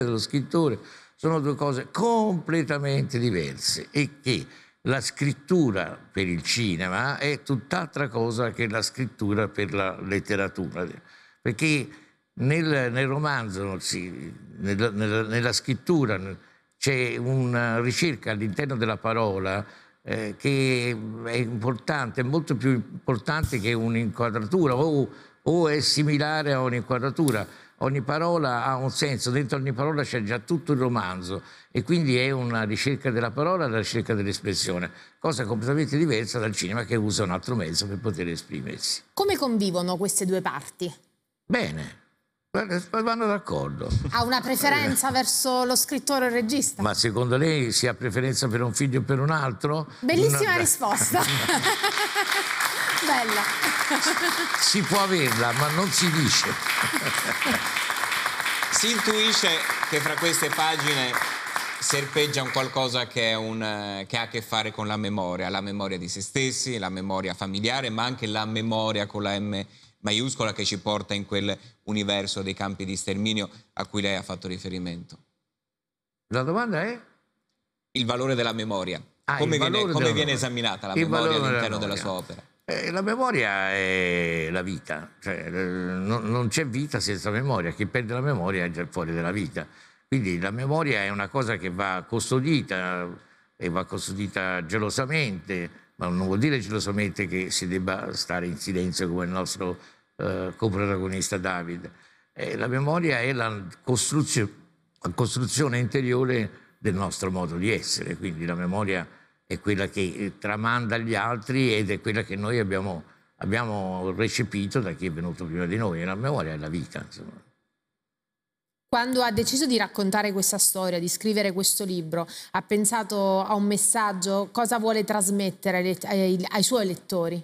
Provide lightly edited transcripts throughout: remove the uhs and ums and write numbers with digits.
dello scrittore sono due cose completamente diverse e che la scrittura per il cinema è tutt'altra cosa che la scrittura per la letteratura, perché nel romanzo, nella scrittura c'è una ricerca all'interno della parola che è importante, è molto più importante che un'inquadratura o è similare a un'inquadratura. Ogni parola ha un senso, dentro ogni parola c'è già tutto il romanzo e quindi è una ricerca della parola e la ricerca dell'espressione, cosa completamente diversa dal cinema che usa un altro mezzo per poter esprimersi. Come convivono queste due parti? Bene, vanno d'accordo. Ha una preferenza verso lo scrittore o il regista? Ma secondo lei si ha preferenza per un figlio o per un altro? Bellissima risposta. Bella. Si può averla, ma non si dice. Si intuisce che fra queste pagine serpeggia un qualcosa che ha a che fare con la memoria di se stessi, la memoria familiare, ma anche la memoria con la M maiuscola che ci porta in quel universo dei campi di sterminio a cui lei ha fatto riferimento. La domanda è? Il valore della memoria. Come viene esaminata la memoria all'interno della sua opera? La memoria è la vita, cioè, non c'è vita senza memoria, chi perde la memoria è già fuori dalla vita. Quindi la memoria è una cosa che va custodita e va custodita gelosamente, ma non vuol dire gelosamente che si debba stare in silenzio come il nostro coprotagonista David. La memoria è la costruzione interiore del nostro modo di essere, quindi la memoria è quella che tramanda agli altri ed è quella che noi abbiamo recepito da chi è venuto prima di noi. La memoria è la vita, insomma. Quando ha deciso di raccontare questa storia, di scrivere questo libro, ha pensato a un messaggio? Cosa vuole trasmettere ai suoi lettori?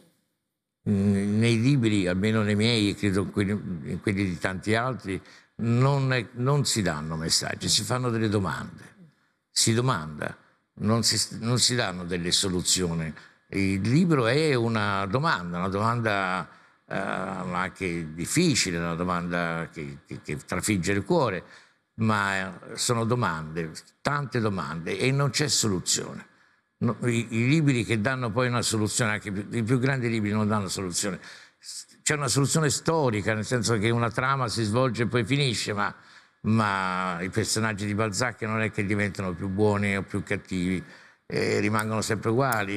Nei libri, almeno nei miei e credo in quelli di tanti altri, non si danno messaggi, si fanno delle domande. Si domanda. Non si danno delle soluzioni. Il libro è una domanda anche difficile, una domanda che trafigge il cuore, ma sono domande, tante domande e non c'è soluzione. I libri che danno poi una soluzione, anche i più grandi libri non danno soluzione. C'è una soluzione storica, nel senso che una trama si svolge e poi finisce, ma i personaggi di Balzac non è che diventano più buoni o più cattivi, rimangono sempre uguali.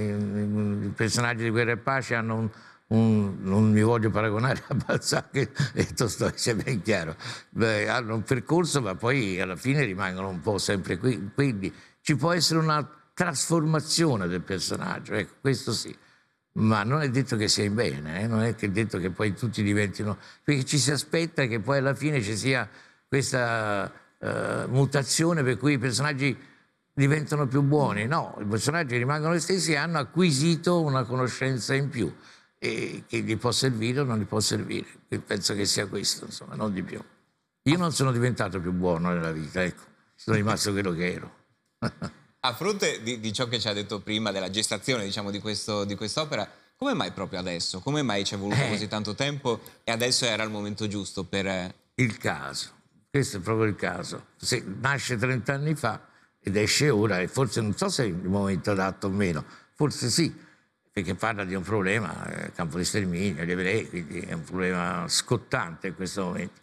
I personaggi di Guerra e Pace hanno non mi voglio paragonare a Balzac e Tolstoi, sia ben chiaro, hanno un percorso ma poi alla fine rimangono un po' sempre qui, quindi ci può essere una trasformazione del personaggio, ecco, questo sì. Ma non è detto che sia in bene, non è detto che poi tutti diventino, perché ci si aspetta che poi alla fine ci sia questa mutazione per cui i personaggi diventano più buoni. No, i personaggi rimangono gli stessi e hanno acquisito una conoscenza in più e che gli può servire o non gli può servire. Io penso che sia questo, insomma, non di più. Io non sono diventato più buono nella vita, ecco, sono rimasto quello che ero. A fronte di ciò che ci ha detto prima della gestazione, diciamo, di quest'opera, come mai proprio adesso? Come mai ci è voluto così tanto tempo e adesso era il momento giusto per... Il caso. Questo è proprio il caso. Se nasce 30 anni fa ed esce ora, e forse non so se è il momento adatto o meno, forse sì, perché parla di un problema, campo di sterminio, gli ebrei, quindi è un problema scottante in questo momento.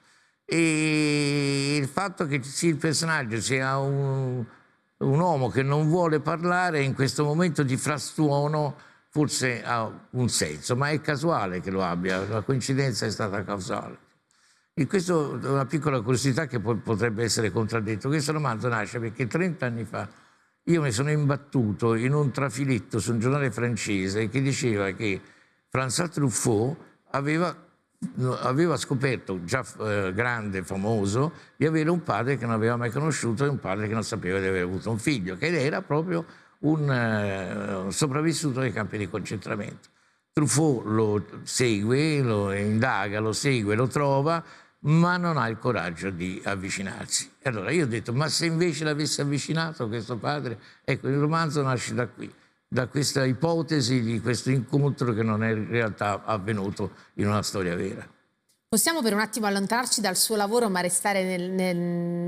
E il fatto che il personaggio sia un uomo che non vuole parlare in questo momento di frastuono forse ha un senso, ma è casuale che lo abbia, la coincidenza è stata causale. E questo è una piccola curiosità che potrebbe essere contraddetto. Questo romanzo nasce perché 30 anni fa io mi sono imbattuto in un trafiletto su un giornale francese che diceva che François Truffaut aveva scoperto, già grande, famoso, di avere un padre che non aveva mai conosciuto e un padre che non sapeva di aver avuto un figlio, che era proprio un sopravvissuto ai campi di concentramento. Truffaut lo segue, lo indaga, lo segue, lo trova, ma non ha il coraggio di avvicinarsi. E allora io ho detto, ma se invece l'avesse avvicinato questo padre? Ecco, il romanzo nasce da qui, da questa ipotesi di questo incontro che non è in realtà avvenuto in una storia vera. Possiamo per un attimo allontanarci dal suo lavoro ma restare nel